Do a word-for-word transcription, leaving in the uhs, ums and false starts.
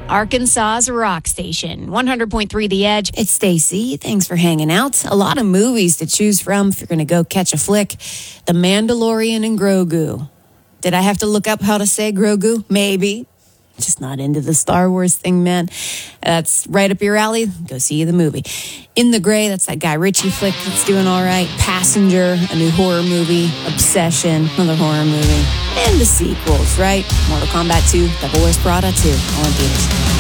Arkansas's rock station, one hundred point three The Edge. It's Stacy. Thanks for hanging out. A lot of movies to choose from if you're going to go catch a flick. The Mandalorian and Grogu. Did I have to look up how to say Grogu? Maybe. Just not into the Star Wars thing, man. That's right up your alley. Go see the movie. In the Gray, that's that Guy Ritchie flick that's doing all right. Passenger, a new horror movie. Obsession, another horror movie. And the sequels, right? Mortal Kombat two, Devil Wears Prada two, all in theaters.